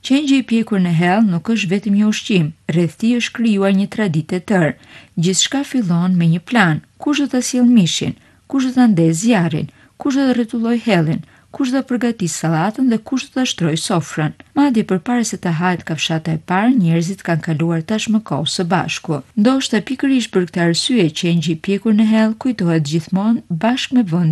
Qengji i pjekur në hell nuk është vetëm një ushqim, rreth tij është krijuar një traditë e tërë. Gjithçka fillon me një plan. Kush do ta sjellë mishin, kush do ta ndezë zjarrin, kush do të rretulloj hellin, kush do të përgatisë sallatën dhe kush do ta shtrojë sofrën. Madje përpara se të hahet kafshata e parë, njerëzit kanë kaluar tashmë kohë së bashku. Ndoshta pikërisht për këtë arsye qengji i pjekur në hell kujtohet gjithmonë bashkë me vendin